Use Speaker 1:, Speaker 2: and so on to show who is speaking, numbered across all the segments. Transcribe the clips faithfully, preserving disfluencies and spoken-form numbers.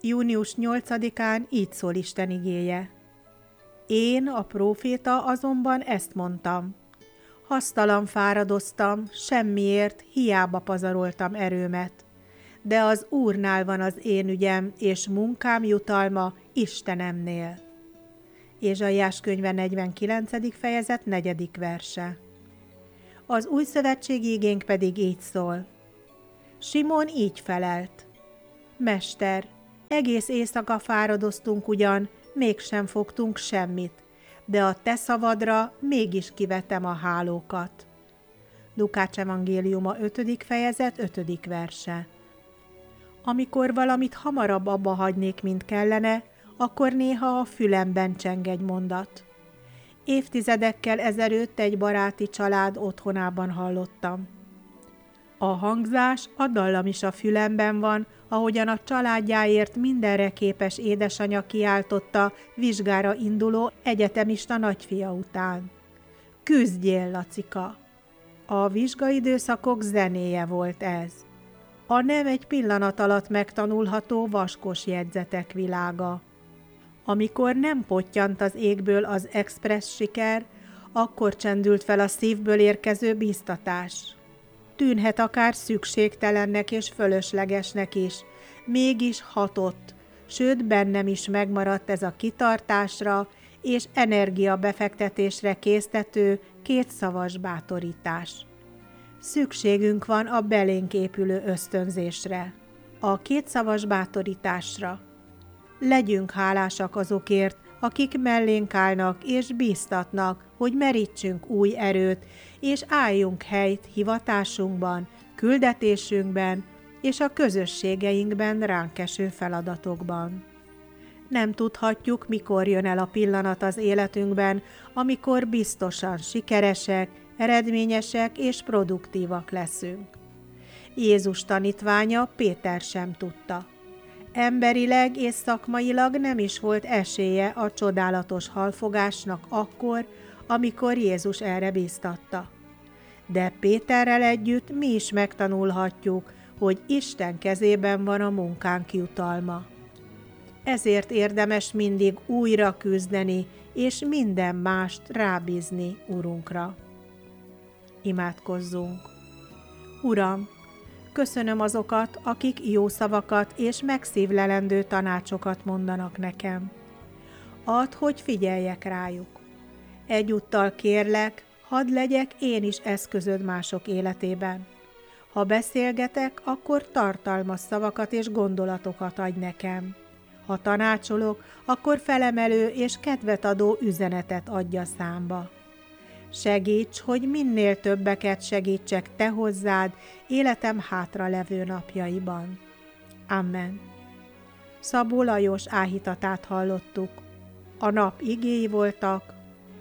Speaker 1: június nyolcadikán így szól Isten igéje. Én, a próféta azonban ezt mondtam. Hasztalan fáradoztam, semmiért, hiába pazaroltam erőmet. De az Úrnál van az én ügyem, és munkám jutalma Istenemnél. Ézsaiás könyve negyvenkilencedik fejezet negyedik verse. Az új szövetségi igénk pedig így szól. Simon így felelt. Mester, egész éjszaka fáradoztunk ugyan, mégsem fogtunk semmit, de a te szavadra mégis kivetem a hálókat. Lukács evangéliuma ötödik fejezet ötödik verse. Amikor valamit hamarabb abba hagynék, mint kellene, akkor néha a fülemben cseng egy mondat. Évtizedekkel ezelőtt egy baráti család otthonában hallottam. A hangzás, a dallam is a fülemben van, ahogyan a családjáért mindenre képes édesanyja kiáltotta vizsgára induló egyetemista nagyfia után. Küzdjél, Lacika! A vizsgaidőszakok zenéje volt ez. A nem egy pillanat alatt megtanulható vaskos jegyzetek világa. Amikor nem pottyant az égből az expressz siker, akkor csendült fel a szívből érkező bíztatás. Tűnhet akár szükségtelennek és fölöslegesnek is, mégis hatott, sőt bennem is megmaradt ez a kitartásra és energiabefektetésre késztető kétszavas bátorítás. Szükségünk van a belénk épülő ösztönzésre, a kétszavas bátorításra. Legyünk hálásak azokért, akik mellénk állnak és bíztatnak, hogy merítsünk új erőt, és álljunk helyt hivatásunkban, küldetésünkben és a közösségeinkben ránk eső feladatokban. Nem tudhatjuk, mikor jön el a pillanat az életünkben, amikor biztosan sikeresek, eredményesek és produktívak leszünk. Jézus tanítványa Péter sem tudta. Emberileg és szakmailag nem is volt esélye a csodálatos halfogásnak akkor, amikor Jézus erre bíztatta. De Péterrel együtt mi is megtanulhatjuk, hogy Isten kezében van a munkánk jutalma. Ezért érdemes mindig újra küzdeni, és minden mást rábízni Urunkra. Imádkozzunk! Uram, köszönöm azokat, akik jó szavakat és megszívlelendő tanácsokat mondanak nekem. Add, hogy figyeljek rájuk. Egyúttal kérlek, hadd legyek én is eszközöd mások életében. Ha beszélgetek, akkor tartalmas szavakat és gondolatokat adj nekem. Ha tanácsolok, akkor felemelő és kedvet adó üzenetet adja számba. Segíts, hogy minél többeket segítsek te hozzád életem hátralevő napjaiban. Amen. Szabó Lajos áhítatát hallottuk. A nap igéi voltak.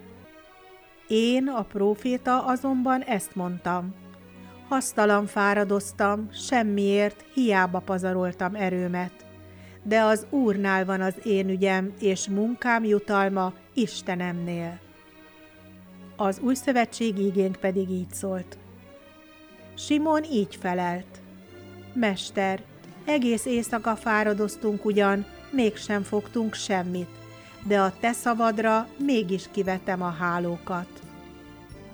Speaker 1: Én, a próféta azonban ezt mondtam. Hasztalan fáradoztam, semmiért, hiába pazaroltam erőmet. De az Úrnál van az én ügyem, és munkám jutalma Istenemnél. Az új szövetségi igénk pedig így szólt. Simon így felelt. Mester, egész éjszaka fáradoztunk ugyan, mégsem fogtunk semmit, de a te szavadra mégis kivetem a hálókat.